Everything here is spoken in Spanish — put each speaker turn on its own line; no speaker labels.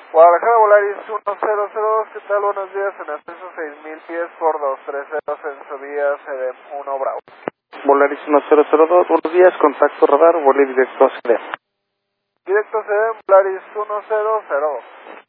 Guadalajara Volaris 1002, ¿qué tal? Buenos días, en ascenso 6000 pies por 230, ascenso vía CDM 1 Bravo.
Volaris 1002, buenos días, contacto radar, vuelo directo a CDM.
Directo CDM, Volaris 1002.